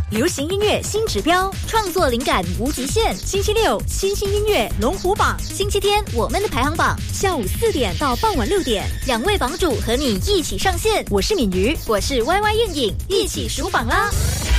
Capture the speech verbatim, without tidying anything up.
流行音乐新指标，创作灵感无极限。星期六新兴音乐龙虎榜，星期天我们的排行榜，下午四点到傍晚六点，两位榜主和你一起上线。我是敏瑜，我是 Y Y 艳颖，一起数榜啦！